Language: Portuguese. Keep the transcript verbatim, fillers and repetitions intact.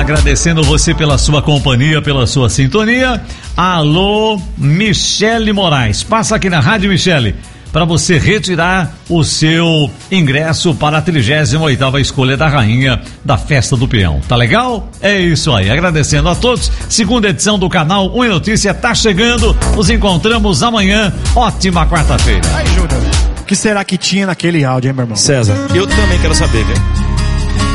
Agradecendo você pela sua companhia, pela sua sintonia. Alô, Michele Moraes. Passa aqui na Rádio Michele para você retirar o seu ingresso para a trigésima oitava escolha da rainha da Festa do Peão. Tá legal? É isso aí. Agradecendo a todos. Segunda edição do canal Um Notícia tá chegando. Nos encontramos amanhã. Ótima quarta-feira. Aí, Júnior. O que será que tinha naquele áudio, hein, meu irmão? César, eu também quero saber, viu?